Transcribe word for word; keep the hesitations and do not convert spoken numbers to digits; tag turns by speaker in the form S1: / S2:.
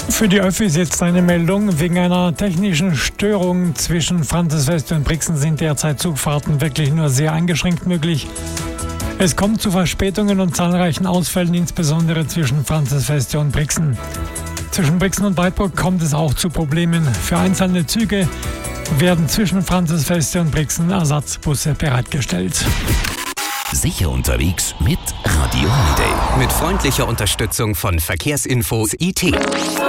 S1: Für die Öffis jetzt eine Meldung. Wegen einer technischen Störung zwischen Franzisweste und Brixen sind derzeit Zugfahrten wirklich nur sehr eingeschränkt möglich. Es kommt zu Verspätungen und zahlreichen Ausfällen, insbesondere zwischen Franzisweste und Brixen. Zwischen Brixen und Weidbruck kommt es auch zu Problemen. Für einzelne Züge werden zwischen Franzisweste und Brixen Ersatzbusse bereitgestellt.
S2: Sicher unterwegs mit Radio Holiday.
S3: Mit freundlicher Unterstützung von Verkehrsinfos I T.